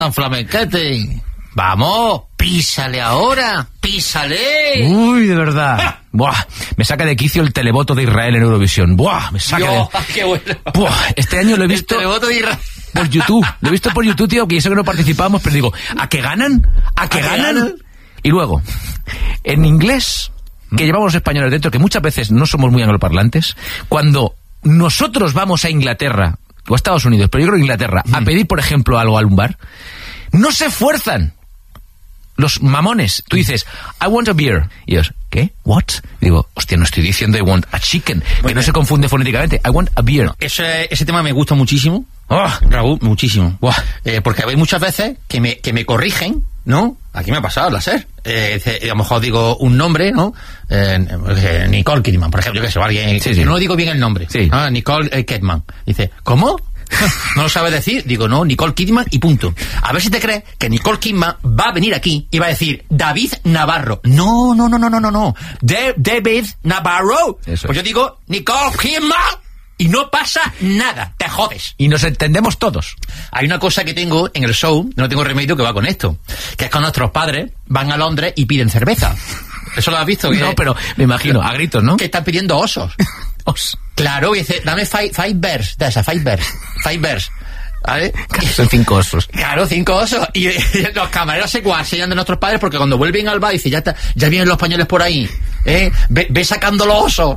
flamenquete. Vamos, písale ahora, písale. Uy, de verdad. Buah, me saca de quicio el televoto de Israel en Eurovisión. Buah, me saca qué bueno. Buah, este año lo he visto... El televoto de Israel. Por YouTube. Lo he visto por YouTube, tío, que yo sé que no participamos, pero digo, ¿a qué ganan? ¿A qué ganan? Y luego, en inglés, que llevamos los españoles dentro, que muchas veces no somos muy angloparlantes, cuando nosotros vamos a Inglaterra, o a Estados Unidos, pero yo creo que Inglaterra, a pedir, por ejemplo, algo a un bar, no se esfuerzan. Los mamones, tú dices, I want a beer. Y ellos, ¿qué? ¿What? Y digo, hostia, no estoy diciendo I want a chicken, que no se confunde fonéticamente. I want a beer. No, ese tema me gusta muchísimo. Raúl, muchísimo. Porque hay muchas veces que me corrigen, ¿no? Aquí me ha pasado al láser. A lo mejor digo un nombre, ¿no? Nicole Kidman, por ejemplo, yo que sé, alguien... Sí. No digo bien el nombre. Sí. Nicole Kidman. Dice, ¿cómo? ¿No lo sabes decir? Digo, no, Nicole Kidman y punto. A ver si te crees que Nicole Kidman va a venir aquí y va a decir David Navarro. No. David Navarro. Eso pues es. yo digo Nicole Kidman y no pasa nada. Te jodes. Y nos entendemos todos. Hay una cosa que tengo en el show, no tengo remedio, que va con esto. Que es que nuestros padres van a Londres y piden cerveza. ¿Eso lo has visto? No, pero me imagino, a gritos, ¿no? Que están pidiendo osos. Claro, y dice, dame five bears, de esa, five bears. ¿Vale? Son 5 osos. Claro, 5 osos. Y los camareros se guasellan de nuestros padres porque cuando vuelven al bar dice, ya vienen los españoles por ahí. Ve sacando los osos.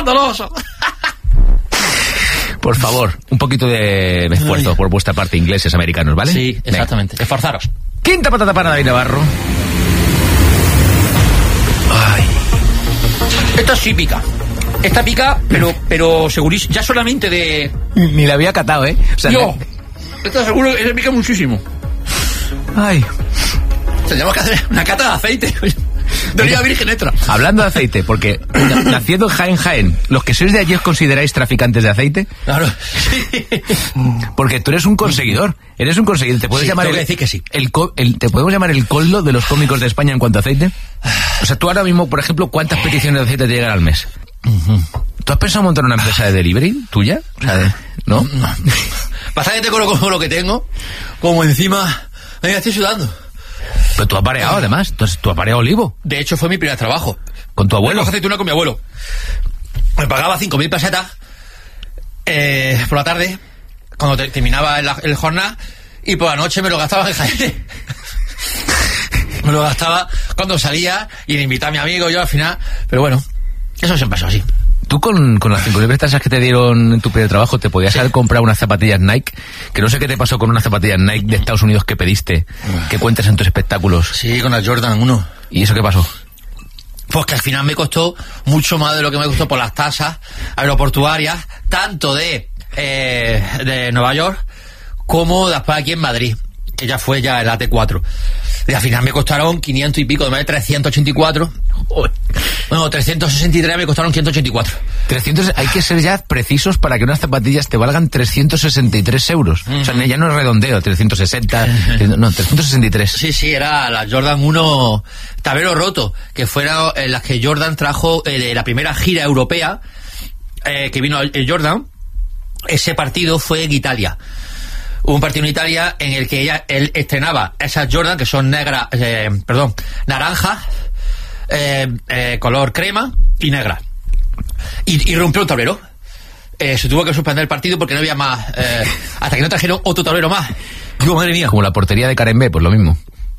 Por favor, un poquito de esfuerzo por vuestra parte, ingleses, americanos, ¿vale? Sí, exactamente. Venga. Esforzaros. Quinta patata para David Navarro. Ay. Esta sí pica. Esta pica, pero segurísimo. Ya solamente de... Ni la había catado, ¿eh? O sea, Yo. Esta seguro que pica muchísimo. Ay. Tenemos que hacer una cata de aceite. De oliva virgen extra. Hablando de aceite, porque naciendo en Jaén, ¿los que sois de allí os consideráis traficantes de aceite? Claro. Porque tú eres un conseguidor. Eres un conseguidor. ¿Te puedes llamar tengo que decir que sí. ¿Te podemos llamar el coldo de los cómicos de España en cuanto a aceite? O sea, tú ahora mismo, por ejemplo, ¿cuántas peticiones de aceite te llegan al mes? ¿Tú has pensado montar una empresa de delivery tuya? O sea, ¿no? Pasa que te coloco lo que tengo, como encima... Venga, estoy sudando. Pero tú has pareado, además. Entonces, tú has pareado olivo. De hecho, fue mi primer trabajo. ¿Con tu abuelo? Aceituna con mi abuelo. Me pagaba 5.000 pesetas por la tarde, cuando terminaba el jornada, y por la noche me lo gastaba en Jaén. Me lo gastaba cuando salía y le invitaba a mi amigo, yo al final. Pero bueno, eso siempre pasó así. Tú con las 5.000 pesetas que te dieron en tu primer trabajo, te podías haber comprado unas zapatillas Nike, que no sé qué te pasó con unas zapatillas Nike de Estados Unidos que pediste, que cuentas en tus espectáculos. Sí, con la Jordan 1. ¿Y eso qué pasó? Pues que al final me costó mucho más de lo que me costó por las tasas aeroportuarias, tanto de Nueva York como después aquí en Madrid, que ya fue el AT4. Y al final me costaron 500 y pico, de 384. Bueno, 363 me costaron 584. 300, hay que ser ya precisos para que unas zapatillas te valgan 363 euros. O sea, ya no es redondeo, 360, no, 363. Sí, era la Jordan 1 tablero roto, que fueron las que Jordan trajo la primera gira europea que vino el Jordan. Ese partido fue en Italia. Hubo un partido en Italia en el que él estrenaba esas Jordan, que son naranja, color crema y negra. Y rompió un tablero. Se tuvo que suspender el partido porque no había más, hasta que no trajeron otro tablero más. Digo, madre mía. Como la portería de Karembé, pues lo mismo.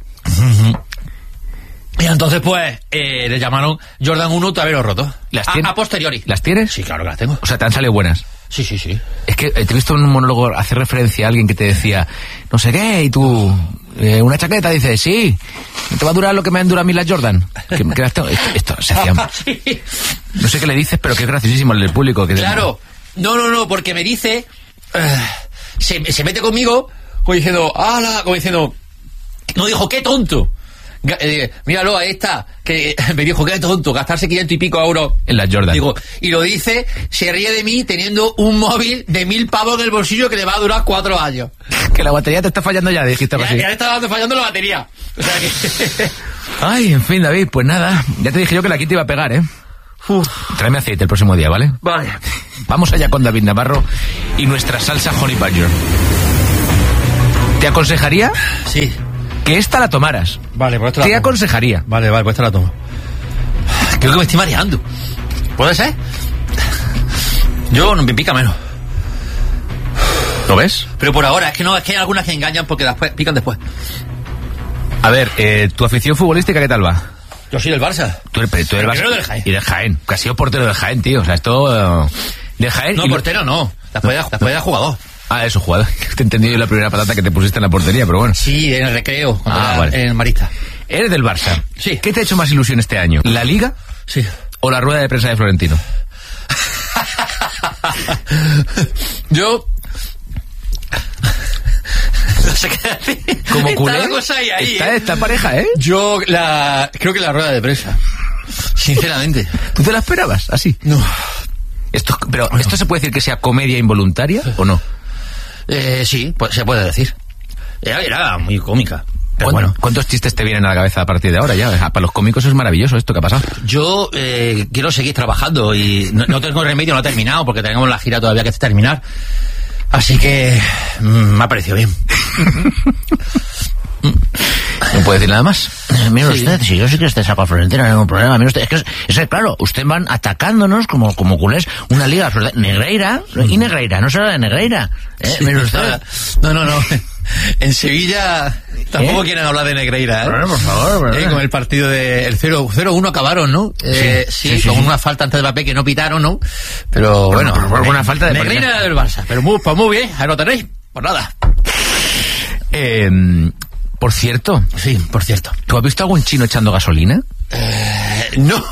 Y entonces, pues, le llamaron Jordan 1 tablero roto. A posteriori. ¿Las tienes? Sí, claro que las tengo. O sea, te han salido buenas. Sí. Es que te he visto en un monólogo hacer referencia a alguien que te decía, no sé qué, y tú, una chaqueta, dices, sí, te va a durar lo que me han durado a mí las Jordan. Que las tengo. Esto se hacía... Sí. No sé qué le dices, pero que es graciosísimo el público. Que claro. No, porque me dice, se mete conmigo, como diciendo, no dijo, qué tonto. Míralo, ahí está, que me dijo, qué tonto, gastarse 500 y pico euros en las Jordan. Digo, y lo dice, se ríe de mí teniendo un móvil de 1.000 pavos en el bolsillo que le va a durar 4 años. Que la batería te está fallando ya, dijiste algo así. Ya le está fallando la batería. O sea que... Ay, en fin, David, pues nada, ya te dije yo que la quita iba a pegar, ¿eh? Tráeme aceite el próximo día, ¿vale? Vale. Vamos allá con David Navarro y nuestra salsa Honey Badger. Te aconsejaría Sí. que esta la tomaras. Vale, pues esta Te la tomo. aconsejaría. Vale, pues esta la tomo. Creo que me estoy mareando. ¿Puede ser? Yo no me pica menos. ¿Lo ves? Pero por ahora, es que hay algunas que engañan porque después pican después. A ver, tu afición futbolística, ¿qué tal va? Yo soy del Barça. Tú eres Portero del Jaén. Y del Jaén. Que has sido portero del Jaén, tío. O sea, esto... del Jaén. No, portero no. Después de jugador. Ah, eso, jugador. Te he entendido la primera patata que te pusiste en la portería, pero bueno. Sí, en el recreo. Vale. En el Marista. Eres del Barça. Sí. ¿Qué te ha hecho más ilusión este año? ¿La Liga Sí. o la rueda de prensa de Florentino? Yo... no sé qué decir. Como culé. Está la cosa ahí, Está pareja, ¿eh? Yo creo que la rueda de prensa. Sinceramente. ¿Tú te la esperabas? Así. No. ¿Esto se puede decir que sea comedia involuntaria o no? Sí, pues se puede decir. Era muy cómica. Pero bueno. ¿Cuántos chistes te vienen a la cabeza a partir de ahora ya? Para los cómicos es maravilloso esto que ha pasado. Yo quiero seguir trabajando y no tengo remedio, no he terminado porque tenemos la gira todavía que terminar. Así que me ha parecido bien. ¿No puede decir nada más? Mire usted, si yo sí que te saco a Florentino, no hay ningún problema. Mire usted, es que claro, usted van atacándonos como culés, una liga Negreira y Negreira, no se habla de Negreira. Mire usted. No. En Sevilla tampoco quieren hablar de Negreira, ¿eh? Bueno, por favor. Con el partido del 0-1 acabaron, ¿no? Sí, con una falta antes de Mbappé que no pitaron, ¿no? Pero bueno, una falta de Negreira del Barça, pero muy bien, ahí lo tenéis, por nada. Por cierto. Sí, por cierto. ¿Tú has visto algún chino echando gasolina? No.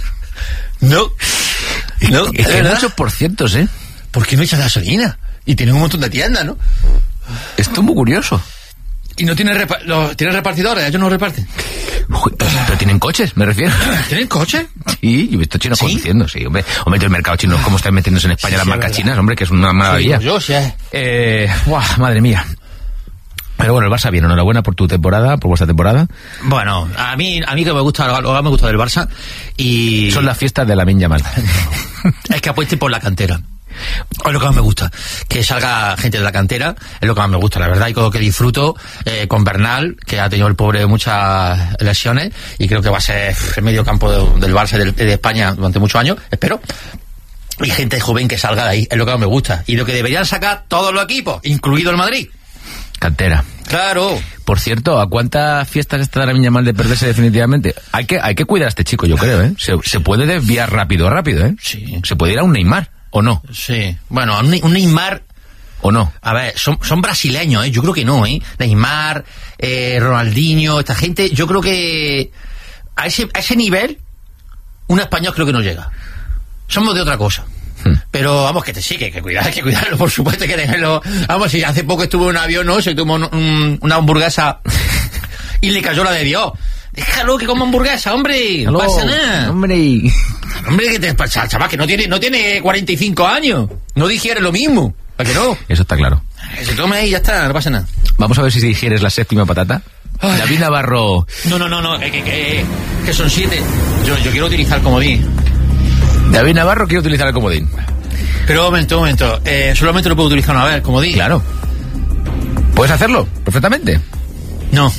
Es que hay muchos por cientos, ¿eh? ¿Por qué no echas gasolina? Y tienen un montón de tiendas, ¿no? Esto es muy curioso. ¿Y no tienen repartidores? ¿Ellos no reparten? Uy, pero tienen coches, me refiero. ¿Tienen coche? Sí, yo he visto chinos ¿Sí? conduciendo, sí, hombre. Hombre, el mercado chino, ¿cómo están metiéndose en España las marcas chinas? Hombre, que es una maravilla. Sí, yo sí. Madre mía. Pero bueno, el Barça bien, enhorabuena por tu temporada, por vuestra temporada. Bueno, a mí que me gusta, lo que me gusta del Barça y... Son las fiestas de Lamine Yamal. Es que apueste por la cantera. Es lo que más me gusta, que salga gente de la cantera, es lo que más me gusta, la verdad, y todo que disfruto con Bernal, que ha tenido el pobre muchas lesiones, y creo que va a ser el medio campo del Barça y de España durante muchos años, espero. Y gente joven que salga de ahí, es lo que más me gusta, y lo que deberían sacar todos los equipos, incluido el Madrid. Cantera. Claro. Por cierto, ¿a cuántas fiestas está Lamine Yamal de perderse definitivamente? Hay que cuidar a este chico, yo creo, ¿eh? Se puede desviar rápido, ¿eh? Sí. Se puede ir a un Neymar, ¿o no? Sí. Bueno, un Neymar... ¿O no? A ver, son brasileños, ¿eh? Yo creo que no, ¿eh? Neymar, Ronaldinho, esta gente, yo creo que a ese nivel un español creo que no llega. Somos de otra cosa. Pero vamos, que cuidarlo, por supuesto, que tenerlo. Vamos, si hace poco estuvo en un avión, ¿no? Se tomó una hamburguesa y le cayó la de Dios. Déjalo que coma hamburguesa, hombre. No pasa nada. Hombre, que te pasa, chaval, que no tiene 45 años. No digiere lo mismo. ¿Para que no? eso está claro. Que se tome ahí y ya está, no pasa nada. Vamos a ver si digieres la séptima patata. Ay. David Navarro. No, que son 7. Yo quiero utilizar el comodín. David Navarro quiere utilizar el comodín. Pero un momento. Solamente lo puedo utilizar una vez, el comodín. Claro. ¿Puedes hacerlo? Perfectamente. No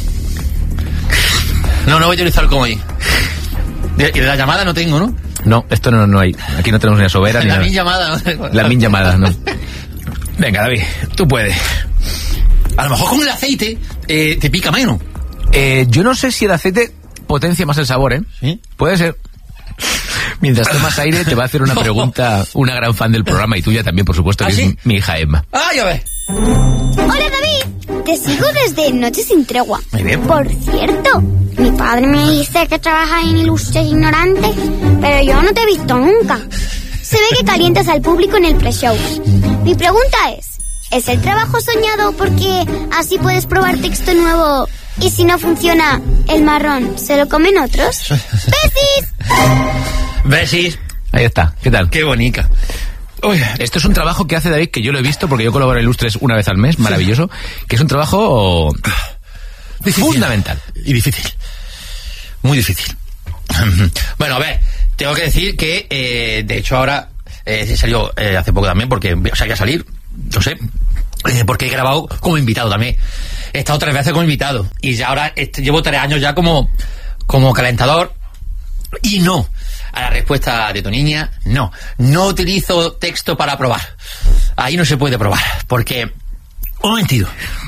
voy a utilizar el comodín. Y de la llamada no tengo, ¿no? No, esto no hay. Aquí no tenemos ni a Sobera ni La nada. min llamada. ¿No? La min llamada, no. Venga, David, tú puedes. A lo mejor con el aceite te pica menos. Yo no sé si el aceite potencia más el sabor, ¿eh? ¿Sí? Puede ser. Mientras tomas aire, te va a hacer una pregunta una gran fan del programa y tuya también, por supuesto, que ¿Ah, sí? es mi hija Emma. Ya ves. Hola, David. Te sigo desde Noche sin Tregua. Muy bien. Por cierto, mi padre me dice que trabajas en Ilustres Ignorantes, pero yo no te he visto nunca. Se ve que calientas al público en el pre-show. Mi pregunta ¿es el trabajo soñado porque así puedes probar texto nuevo y si no funciona, el marrón se lo comen otros? ¡Besis! Besis. Ahí está, ¿qué tal? Qué bonita. Uy. Esto es un trabajo que hace David, que yo lo he visto, porque yo colaboro en Ilustres una vez al mes, maravilloso, que es un trabajo Difícil. fundamental. Y difícil. Muy difícil. Bueno, a ver, tengo que decir que, de hecho, ahora se salió hace poco también, porque salía a salir, no sé, porque he grabado como invitado también he estado 3 veces como invitado. Y ya ahora llevo 3 años ya como calentador. Y no, a la respuesta de tu niña, no utilizo texto para probar. Ahí no se puede probar, porque... Un momentito.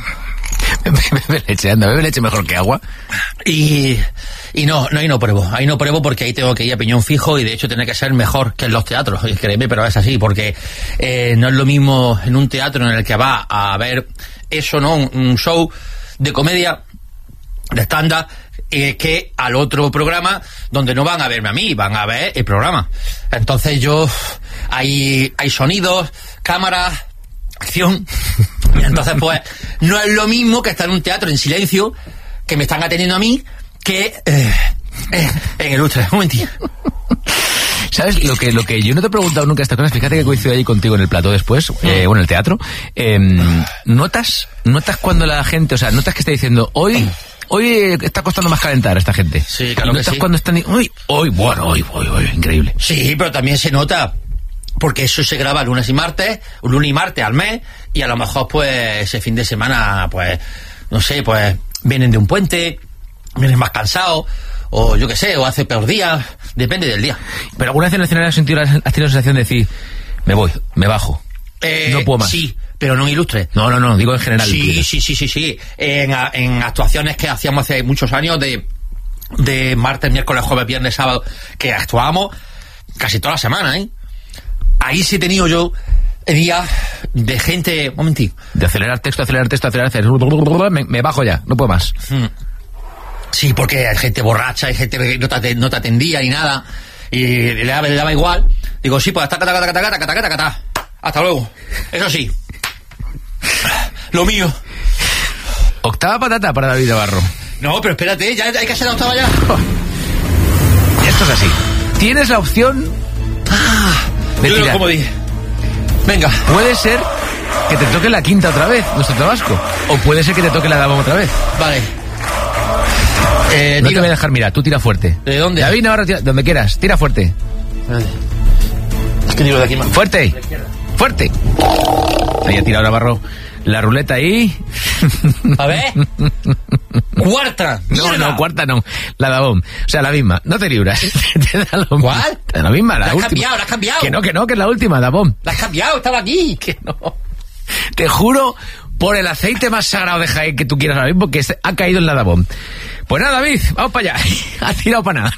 Bebe leche mejor que agua. Y no pruebo. Ahí no pruebo porque ahí tengo que ir a piñón fijo y de hecho tiene que ser mejor que en los teatros. Oye, créeme, pero es así, porque no es lo mismo en un teatro en el que va a ver eso, ¿no? Un show de comedia, de stand-up, que al otro programa donde no van a verme a mí, van a ver el programa. Entonces hay sonidos, cámaras, acción. Y entonces pues no es lo mismo que estar en un teatro en silencio, que me están atendiendo a mí, que en el Lustre. Un momentito. ¿Sabes? Lo que yo no te he preguntado nunca estas cosas, fíjate que coincido allí contigo en el plató después, en el teatro. ¿Notas cuando la gente, o sea, notas que está diciendo, hoy está costando más calentar a esta gente? Sí, claro. ¿Y notas que sí. Cuando están, hoy, increíble? Sí, pero también se nota, porque eso se graba lunes y martes al mes, y a lo mejor pues ese fin de semana, pues, no sé, pues vienen de un puente, vienen más cansados, o yo qué sé, o hace peor día, depende del día. ¿Pero alguna vez en el escenario has tenido la sensación de decir, me voy, me bajo, no puedo más? Sí, pero no en Ilustre. No, digo en general. Sí. En actuaciones que hacíamos hace muchos años de martes, miércoles, jueves, viernes, sábado, que actuábamos casi toda la semana, ¿eh? Ahí sí he tenido yo días de gente... Un momentito. De acelerar texto, me bajo ya, no puedo más. Sí, porque hay gente borracha, hay gente que no te atendía ni nada, y le daba igual. Digo, sí, pues hasta luego. Eso sí. Lo mío. Octava patata para David Navarro. No, pero espérate, ya hay que hacer la octava ya. Esto es así. Tienes la opción de yo tirar. Como dije. Venga. Puede ser que te toque la quinta otra vez, nuestro Tabasco. O puede ser que te toque la dama otra vez. Vale. No te voy a dejar mirar, tú tira fuerte. ¿De dónde? David Navarro, donde quieras, tira fuerte. Es que tiro de aquí más. Fuerte. Fuerte. Ahí ha tirado Navarro la ruleta ahí. A ver. Cuarta. No, cuarta no. La Dabón. O sea, la misma. No te libras. Te da lo ¿Cuál? Te da la misma, la última. La has cambiado. Que no, que es la última, Dabón. La has cambiado, estaba aquí. Que no. Te juro por el aceite más sagrado de Jaén que tú quieras ahora mismo, que ha caído en la Dabón. Pues nada, David, vamos para allá. Ha tirado para nada.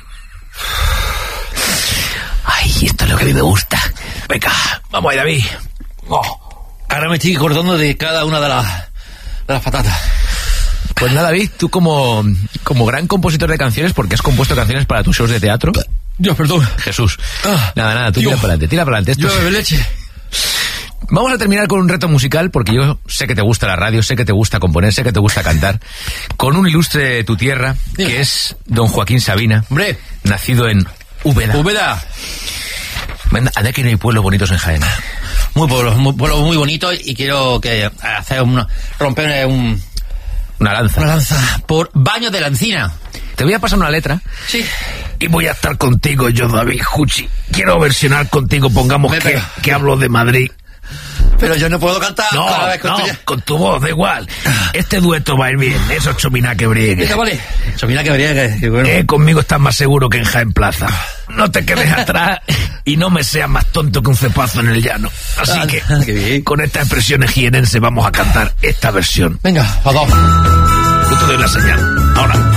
Ay, esto es lo que a mí me gusta. Venga, vamos ahí, David. Ahora me estoy acordando de cada una de las patatas. Pues nada, David, tú como gran compositor de canciones, porque has compuesto canciones para tus shows de teatro. Dios, perdón. Jesús. Nada, tú tira para adelante. Yo bebo leche. Vamos a terminar con un reto musical, porque yo sé que te gusta la radio, sé que te gusta componer, sé que te gusta cantar, con un ilustre de tu tierra, que es don Joaquín Sabina. Hombre. Nacido en Úbeda. Úbeda. Anda que no hay pueblos bonitos en Jaén. Pueblos muy bonitos, y quiero romper una lanza. Una lanza por Baños de la Encina. Te voy a pasar una letra. Sí. Y voy a estar contigo, yo, David Juchi. Quiero versionar contigo, pongamos que hablo de Madrid. Pero yo no puedo cantar cada vez con tu voz, da igual. Este dueto va a ir bien, eso es Chomina que briegue. Venga, vale. Chomina que briegue, qué bueno. Conmigo estás más seguro que en Jaén Plaza. No te quedes atrás y no me seas más tonto que un cepazo en el llano. Así que, con estas expresiones jienenses vamos a cantar esta versión. Venga, a dos. Yo te doy la señal. Ahora.